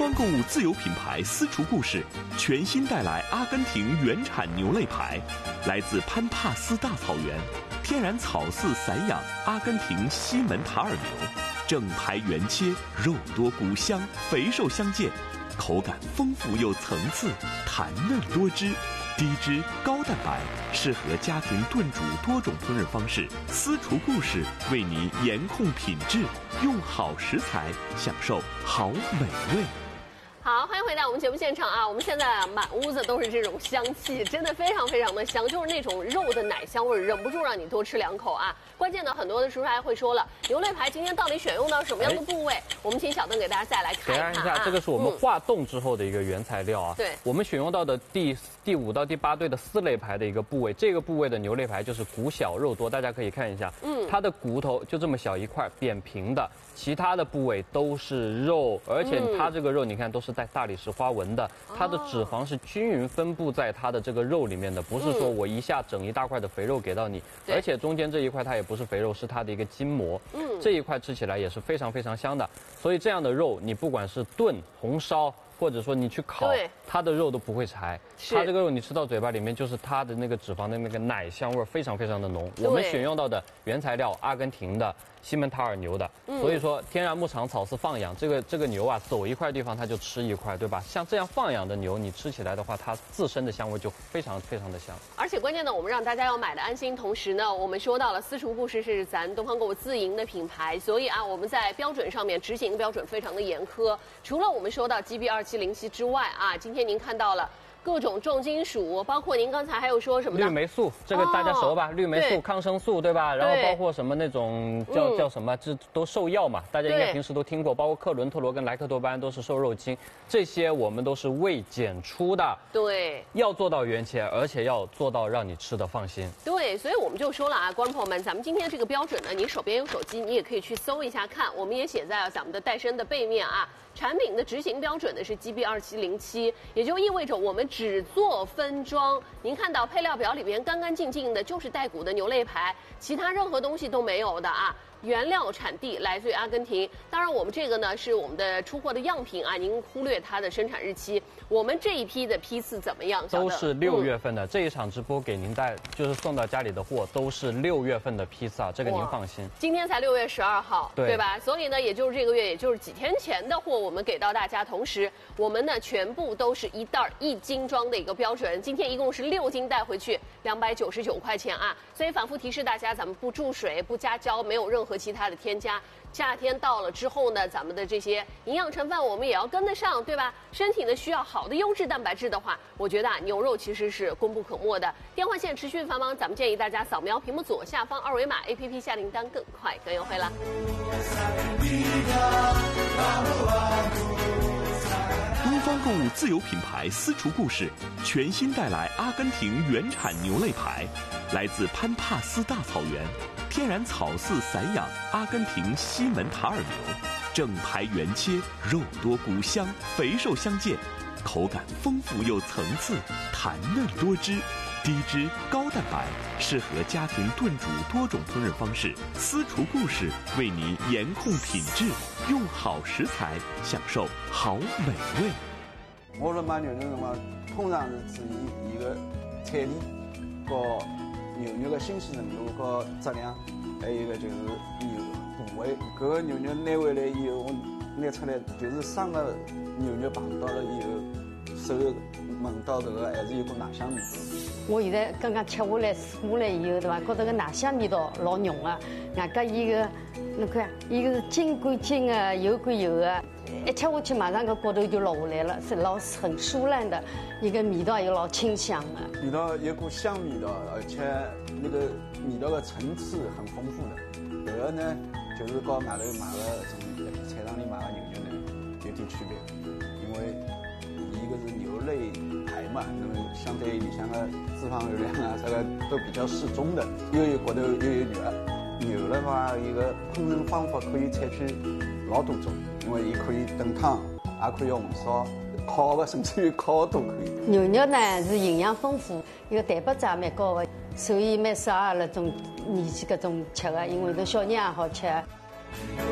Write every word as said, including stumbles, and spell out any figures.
方购物自有品牌私厨故事全新带来阿根廷原产牛肋排，来自潘帕斯大草原，天然草饲散养阿根廷西门塔尔牛，正排原切，肉多骨香，肥瘦相间，口感丰富又层次，弹嫩多汁。低脂高蛋白，适合家庭炖煮多种烹饪方式。私厨故事为你严控品质，用好食材，享受好美味。 好，欢迎回到我们节目现场啊！我们现在满屋子都是这种香气，真的非常非常的香，就是那种肉的奶香味，忍不住让你多吃两口啊！关键呢，很多的叔叔还会说了，牛肋排今天到底选用到什么样的部位？哎、我们请小邓给大家再来看一看、啊。 给大家看一下，这个是我们化冻之后的一个原材料啊。 对、嗯， 我们选用到的第第五到第八对的四肋排的一个部位，这个部位的牛肋排就是骨小肉多，大家可以看一下，嗯，它的骨头就这么小一块，扁平的。其他的部位都是肉，而且它这个肉你看都是带大理石花纹的，它的脂肪是均匀分布在它的这个肉里面的，不是说我一下整一大块的肥肉给到你，而且中间这一块它也不是肥肉，是它的一个筋膜，这一块吃起来也是非常非常香的。所以这样的肉你不管是炖、红烧，或者说你去烤，它的肉都不会柴。它这个肉你吃到嘴巴里面就是它的那个脂肪的那个奶香味非常非常的浓。我们选用到的原材料阿根廷的西门塔尔牛的，所以说天然牧场草饲放养，这个这个牛啊走一块地方它就吃一块，对吧？像这样放养的牛，你吃起来的话，它自身的香味就非常非常的香。 而且关键呢，我们让大家要买的安心，同时呢，我们说到了私厨故事是咱东方购物自营的品牌，所以啊，我们在标准上面执行标准非常的严苛。除了我们说到 G B 二七零七之外啊，今天您看到了各种重金属，包括您刚才还有说什么绿霉素，这个大家熟吧？哦、绿霉素、抗生素，对吧？然后包括什么那种叫、嗯、叫什么，这都兽药嘛，大家应该平时都听过，包括克伦特罗跟莱克多巴胺都是瘦肉精，这些我们都是未检出的。 对， 要做到原切，而且要做到让你吃的放心。 对，所以我们就说了啊，观众朋友们，咱们今天这个标准呢，你手边有手机，你也可以去搜一下看，我们也写在咱们的带身的背面啊。产品的执行标准呢是 G B 二七零七，也就意味着我们只做分装。您看到配料表里边干干净净的，就是带骨的牛肋排，其他任何东西都没有的啊。原料产地来自于阿根廷，当然我们这个呢是我们的出货的样品啊，您忽略它的生产日期。我们这一批的批次怎么样？ 都是六月份的、嗯，这一场直播给您带就是送到家里的货都是六月份的批次啊，这个您放心。 今天才六月十二号， 对， 对吧？所以呢，也就是这个月，也就是几天前的货，我们给到大家。同时，我们呢全部都是一袋一斤装的一个标准，今天一共是六斤带回去，两百九十九块钱啊。所以反复提示大家，咱们不注水、不加胶，没有任何其他的添加。夏天到了之后呢，咱们的这些营养成分我们也要跟得上，对吧？身体呢需要好的优质蛋白质的话，我觉得啊牛肉其实是功不可没的。电话线持续繁忙，咱们建议大家扫描屏幕左下方二维码 A P P 下订单更快更优惠了。 东方购物自有品牌私厨故事全新带来阿根廷原产牛肋排，来自潘帕斯大草原，天然草饲散养阿根廷西门塔尔牛，正排原切，肉多骨香，肥瘦相间，口感丰富又层次，弹嫩多汁。低脂高蛋白，适合家庭炖煮多种烹饪方式。私厨故事为你严控品质，用好食材，享受好美味。 我们买牛肉的话，通常是注意一个产地和牛肉的新鲜程度和质量，还有一个就是牛部位。这个牛肉拿回来以后，我拿出来就是生的牛肉碰到了以后，手闻到这个还是有股奶香味道。 我现在刚刚吃下来吃下来以后，对吧？觉得个奶香味道老浓啊！外加伊个，侬看，伊个是筋归筋啊，油归油啊，一吃下去马上个骨头就落下来了，是老很酥烂的，一个味道又老清香的。 味道有股香味道，而且那个味道的层次很丰富的。这个呢，就是跟外头买的从菜场里买的牛肉呢有点区别，因为一个是牛肋排嘛，那么相对里向的脂肪含量啊，这个都比较适中的，又有骨头又有肉。牛的话，一个烹饪方法可以采取老多种，因为也可以炖汤，也可以红烧、烤的，甚至于烤都可以。 牛肉呢是营养丰富，一个蛋白质也蛮高的，所以蛮适合那种年纪搿种吃的，因为这小人也好吃。